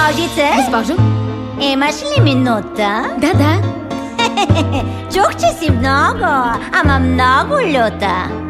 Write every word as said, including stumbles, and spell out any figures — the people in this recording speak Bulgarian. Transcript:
Ножице? Госпожо? Имаш ли минута? Да, да. Чух, че си много, ама много люта.